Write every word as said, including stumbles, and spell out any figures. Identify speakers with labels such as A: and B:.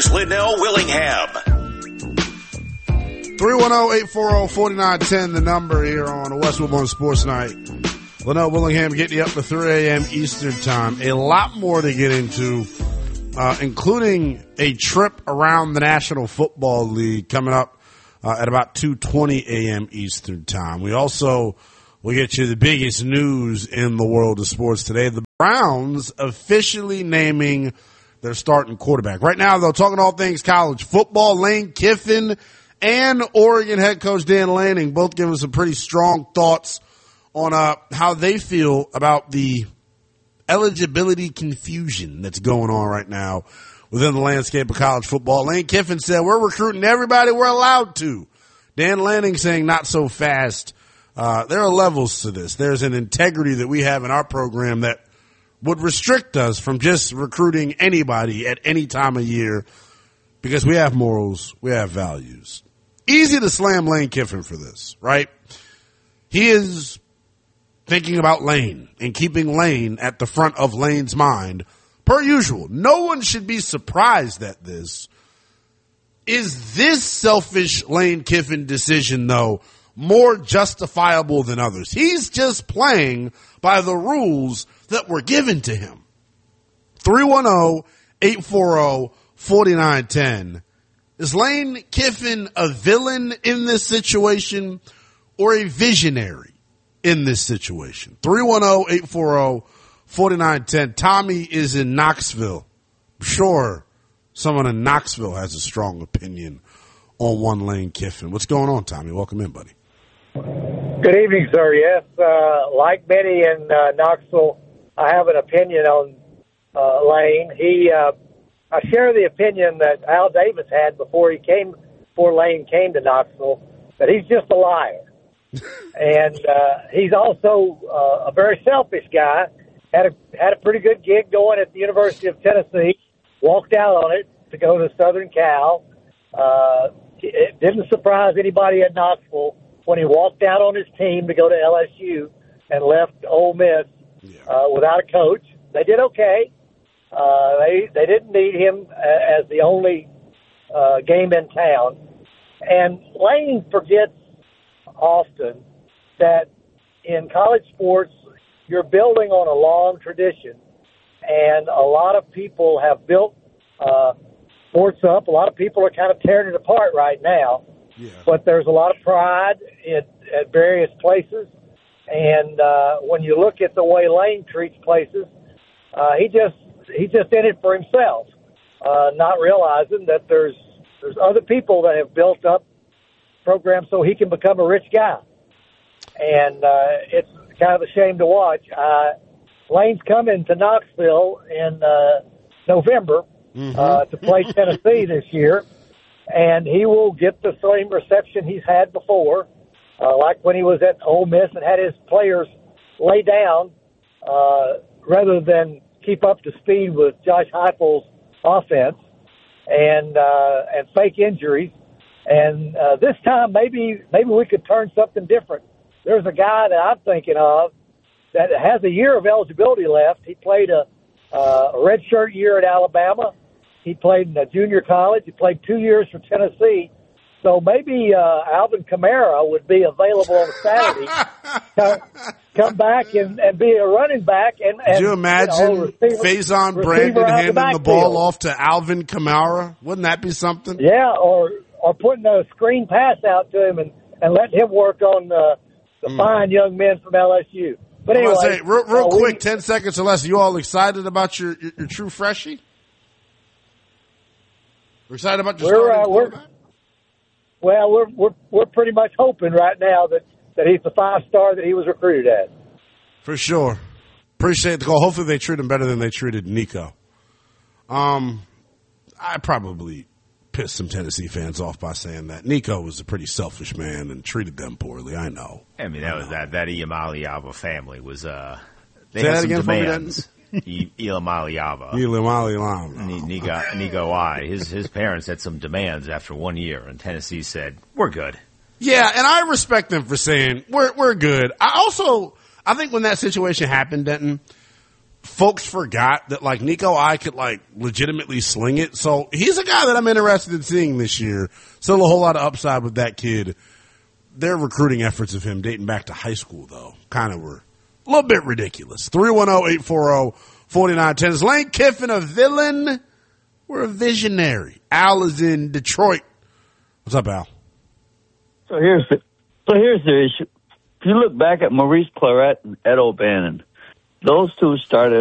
A: Here's Linnell Willingham.
B: three one zero, eight four zero, four nine one zero, the number here on a Westwood One Sports Night. Linnell Willingham getting you up to three a.m. Eastern Time. A lot more to get into, uh, including a trip around the National Football League coming up uh, at about two twenty a.m. Eastern Time. We also will get you the biggest news in the world of sports today. The Browns officially naming their starting quarterback. Right now, though, talking all things college football, Lane Kiffin and Oregon head coach Dan Lanning both giving some pretty strong thoughts on uh, how they feel about the eligibility confusion that's going on right now within the landscape of college football. Lane Kiffin said, we're recruiting everybody we're allowed to. Dan Lanning saying not so fast. Uh, there are levels to this. There's an integrity that we have in our program that would restrict us from just recruiting anybody at any time of year because we have morals, we have values. Easy to slam Lane Kiffin for this, right? He is thinking about Lane and keeping Lane at the front of Lane's mind, per usual. No one should be surprised at this. Is this selfish Lane Kiffin decision, though, more justifiable than others? He's just playing by the rules that were given to him. three one zero, eight four zero, four nine one zero. Is Lane Kiffin a villain in this situation or a visionary in this situation? three one zero, eight four zero, four nine one zero. Tommy is in Knoxville. I'm sure someone in Knoxville has a strong opinion on one Lane Kiffin. What's going on, Tommy? Welcome in, buddy.
C: Good evening, sir. Yes, uh, like many in uh, Knoxville, I have an opinion on uh, Lane. He, uh, I share the opinion that Al Davis had before he came, before Lane came to Knoxville, that he's just a liar. And uh, he's also uh, a very selfish guy. Had a had a pretty good gig going at the University of Tennessee. Walked out on it to go to Southern Cal. Uh, it didn't surprise anybody at Knoxville when he walked out on his team to go to L S U and left Ole Miss uh, without a coach. They did okay. Uh, they they didn't need him as the only uh, game in town. And Lane forgets often that in college sports, you're building on a long tradition, and a lot of people have built uh, sports up. A lot of people are kind of tearing it apart right now, yeah. But there's a lot of pride in, at various places, and uh, when you look at the way Lane treats places, uh, he just he's just in it for himself, uh, not realizing that there's there's other people that have built up programs so he can become a rich guy. And uh, it's kind of a shame to watch. Uh, Lane's coming to Knoxville in uh, November mm-hmm. uh, to play Tennessee this year, and he will get the same reception he's had before, uh, like when he was at Ole Miss and had his players lay down uh, rather than keep up to speed with Josh Heupel's offense and uh, and fake injuries. And uh, this time, maybe maybe we could turn something different. There's a guy that I'm thinking of that has a year of eligibility left. He played a, uh, a redshirt year at Alabama. He played in a junior college. He played two years for Tennessee. So maybe uh, Alvin Kamara would be available on Saturday. come, come back and, and be a running back. And, and
B: Could you imagine
C: you know, receiver,
B: Faison Brandon handing the, the ball off to Alvin Kamara? Wouldn't that be something?
C: Yeah, or or putting a screen pass out to him and, and letting him work on uh, the mm. fine young men from L S U. But anyway,
B: say, real, real
C: uh,
B: quick,
C: we,
B: ten seconds or less. Are you all excited about your, your, your true freshie? We're excited about your
C: we're,
B: starting
C: uh, we're, Well, we're we're we're pretty much hoping right now that, that he's the five star that he was recruited as.
B: For sure. Appreciate the call. Hopefully they treat him better than they treated Nico. Um, I probably pissed some Tennessee fans off by saying that. Nico was a pretty selfish man and treated them poorly. I know.
D: I mean, that I was know. that that Iamaliava family was uh they
B: Say
D: had
B: that
D: some
B: again
D: demands. Iamaliava.
B: Iamaliava.
D: Nico Nico I. His his parents had some demands after one year, and Tennessee said, "We're good."
B: Yeah, and I respect them for saying we're we're good. I also I think when that situation happened, Denton, folks forgot that, like, Nico I could, like, legitimately sling it. So he's a guy that I'm interested in seeing this year. Still a whole lot of upside with that kid. Their recruiting efforts of him dating back to high school, though, kind of were a little bit ridiculous. three one zero, eight four zero, four nine one zero. Is Lane Kiffin a villain? We're a visionary. Al is in Detroit. What's up, Al?
A: So here's the, so here's the issue. If you look back at Maurice Claret and Ed O'Bannon, those two started